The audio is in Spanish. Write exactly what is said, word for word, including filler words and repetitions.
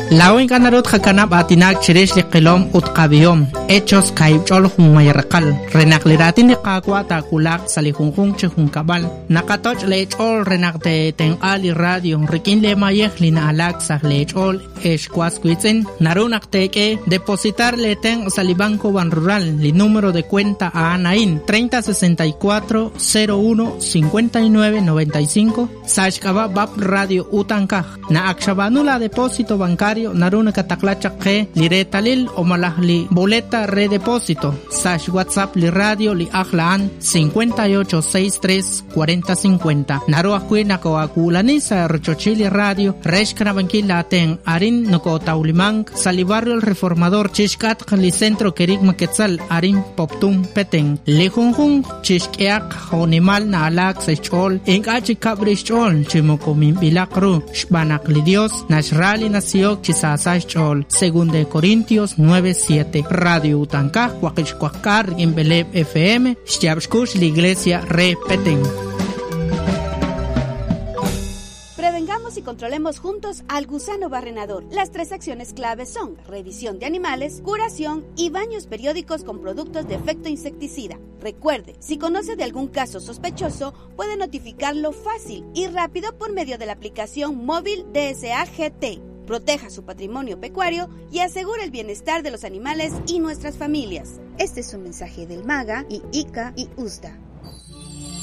La única narut hakanab atinak chirish liqilom utqabiyom hechos kaibchol humayrakal renakliratin liqaqwa takulak salihunjun chihunkabal nakatoch lechol renakte tenqali radio rikin le mayej lina alak sah lechol eshkwaskuitzen narunakteke depositar le ten salibanco ban rural li número de cuenta a Anaín treinta sesenta y cuatro cero uno cincuenta y nueve noventa y cinco sashkaba bab radio utankaj na akshabanula depósito bancario naruna kataklachake liretalil o malahli boleta redepósito sash WhatsApp li radio li ahlaan cincuenta y ocho sesenta y tres cuarenta cincuenta naru akwina ko akulani sa rochochili radio reshkana bankila ten arin noko taulimang sali barrio el reformador chishkat li centro kerik maketzal arin poptum peteng lejunjun chishkeak honimal na alak sechol enkachi kabrishol chimokomin bilakru shbanak li dios nashrali nasiok chisasach chol según de Corintios nueve siete radio utankaj kwakishkwakar en Beleb F M Shtiabshkush la iglesia re peteng. Prevengamos y controlemos juntos al gusano barrenador. Las tres acciones claves son revisión de animales, curación y baños periódicos con productos de efecto insecticida. Recuerde, si conoce de algún caso sospechoso, puede notificarlo fácil y rápido por medio de la aplicación móvil D S A G T. Proteja su patrimonio pecuario y asegure el bienestar de los animales y nuestras familias. Este es un mensaje del MAGA y I C A y U S D A.